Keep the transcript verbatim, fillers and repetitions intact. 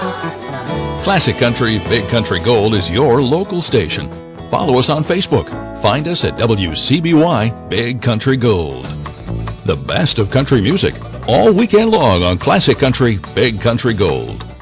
Classic Country Big Country Gold is your local station. Follow us on Facebook. Find us at W C B Y Big Country Gold. The best of country music all weekend long on Classic Country Big Country Gold.